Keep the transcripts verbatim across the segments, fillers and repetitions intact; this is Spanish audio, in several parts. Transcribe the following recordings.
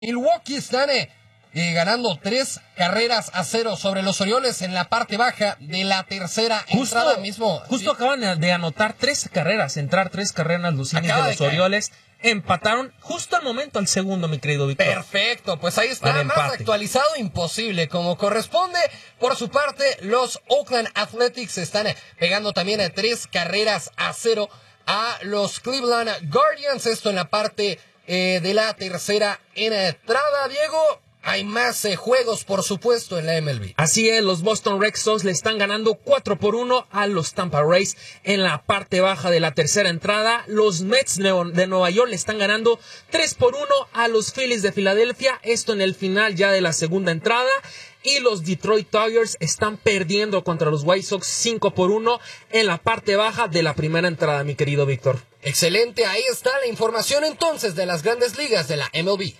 Milwaukee están eh, eh, ganando tres carreras a cero sobre los Orioles en la parte baja de la tercera justo, entrada mismo. Justo ¿sí? acaban de anotar tres carreras, entrar tres carreras los Indios de los de Orioles. Empataron justo al momento al segundo, mi querido Víctor. Perfecto, pues ahí está, más actualizado imposible, como corresponde. Por su parte, los Oakland Athletics están pegando también a tres carreras a cero a los Cleveland Guardians. Esto en la parte eh, de la tercera entrada, Diego. Hay más eh, juegos, por supuesto, en la M L B. Así es, los Boston Red Sox le están ganando cuatro por uno a los Tampa Rays en la parte baja de la tercera entrada. Los Mets de Nueva York le están ganando tres por uno a los Phillies de Filadelfia. Esto en el final ya de la segunda entrada. Y los Detroit Tigers están perdiendo contra los White Sox cinco por uno en la parte baja de la primera entrada, mi querido Víctor. Excelente, ahí está la información entonces de las grandes ligas de la M L B.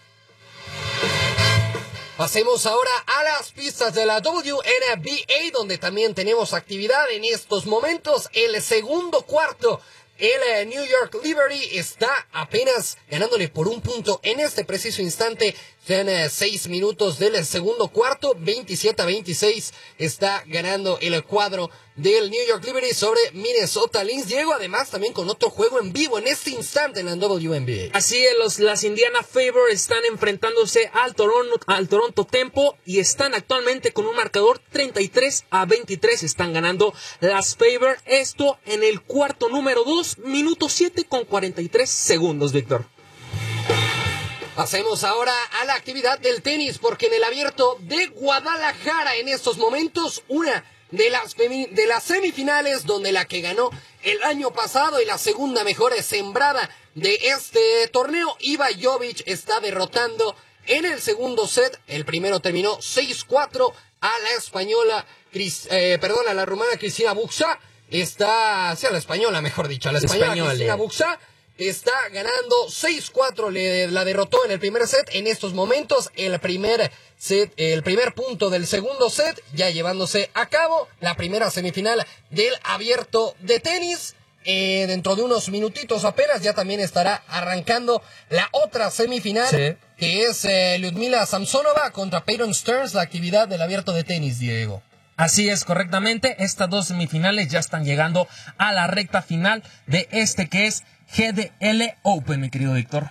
Pasemos ahora a las pistas de la W N B A, donde también tenemos actividad en estos momentos. El segundo cuarto, el New York Liberty está apenas ganándole por un punto en este preciso instante. En eh, seis minutos del segundo cuarto, veintisiete a veintiséis, está ganando el cuadro del New York Liberty sobre Minnesota Lynx. Diego, además también con otro juego en vivo en este instante en la W N B A. Así es, los, las Indiana Fever están enfrentándose al Toronto, al Toronto Tempo y están actualmente con un marcador treinta y tres a veintitrés. Están ganando las Fever. Esto en el cuarto número dos, minuto siete con cuarenta y tres segundos, Víctor. Pasemos ahora a la actividad del tenis, porque en el Abierto de Guadalajara en estos momentos, una de las, de las semifinales, donde la que ganó el año pasado y la segunda mejor sembrada de este torneo, Iva Jovic, está derrotando en el segundo set. El primero terminó seis cuatro a la española, Chris, eh, perdón, a la rumana Cristina Buxa. Está, sí, a la española, mejor dicho, a la española Español, Cristina eh. Buxa. Está ganando seis cuatro, le, la derrotó en el primer set. En estos momentos, el primer set, el primer punto del segundo set, ya llevándose a cabo la primera semifinal del Abierto de tenis. Eh, dentro de unos minutitos apenas ya también estará arrancando la otra semifinal, sí, que es eh, Lyudmila Samsonova contra Peyton Stearns, la actividad del Abierto de tenis, Diego. Así es, correctamente. Estas dos semifinales ya están llegando a la recta final de este que es G D L Open, mi querido Víctor.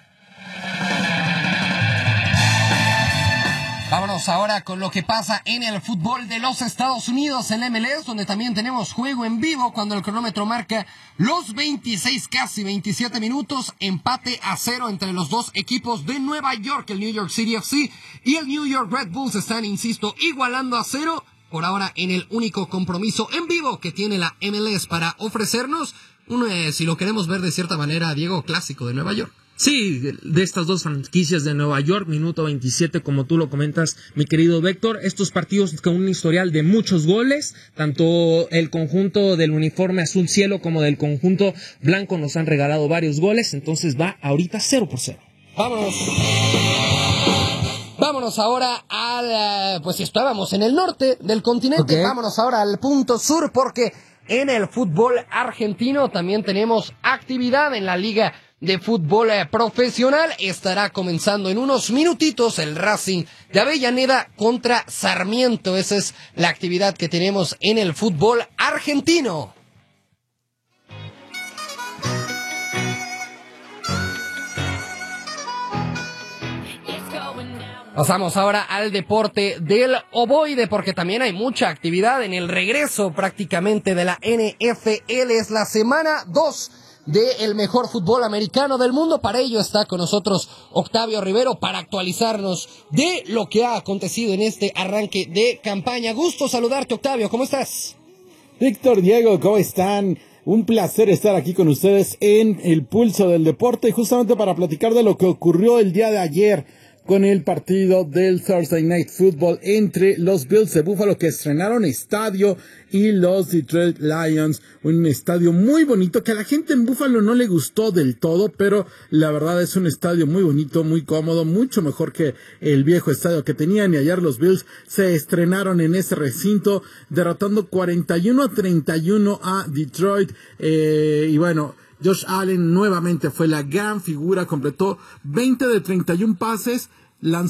Vámonos ahora con lo que pasa en el fútbol de los Estados Unidos, en la M L S, donde también tenemos juego en vivo cuando el cronómetro marca los veintiséis, casi veintisiete minutos, empate a cero entre los dos equipos de Nueva York, el New York City F C y el New York Red Bulls están, insisto, igualando a cero. Por ahora en el único compromiso en vivo que tiene la M L S para ofrecernos, un, eh, si lo queremos ver de cierta manera, Diego, clásico de Nueva York. Sí, de estas dos franquicias de Nueva York, minuto veintisiete, como tú lo comentas, mi querido Víctor, estos partidos con un historial de muchos goles, tanto el conjunto del uniforme azul cielo como del conjunto blanco nos han regalado varios goles, entonces va ahorita cero por cero. Vámonos. Vámonos ahora al, pues si estábamos en el norte del continente, okay, vámonos ahora al punto sur, porque en el fútbol argentino también tenemos actividad en la Liga de Fútbol Profesional. Estará comenzando en unos minutitos el Racing de Avellaneda contra Sarmiento. Esa es la actividad que tenemos en el fútbol argentino. Pasamos ahora al deporte del ovoide, porque también hay mucha actividad en el regreso prácticamente de la N F L. Es la semana dos del mejor fútbol americano del mundo. Para ello está con nosotros Octavio Rivero para actualizarnos de lo que ha acontecido en este arranque de campaña. Gusto saludarte, Octavio, ¿cómo estás? Víctor, Diego, ¿cómo están? Un placer estar aquí con ustedes en El Pulso del Deporte, y justamente para platicar de lo que ocurrió el día de ayer con el partido del Thursday Night Football entre los Bills de Buffalo, que estrenaron estadio, y los Detroit Lions, un estadio muy bonito que a la gente en Buffalo no le gustó del todo, pero la verdad es un estadio muy bonito, muy cómodo, mucho mejor que el viejo estadio que tenían, y ayer los Bills se estrenaron en ese recinto, derrotando cuarenta y uno a treinta y uno a Detroit, eh, y bueno, Josh Allen nuevamente fue la gran figura, completó veinte de treinta y uno pases, lanzó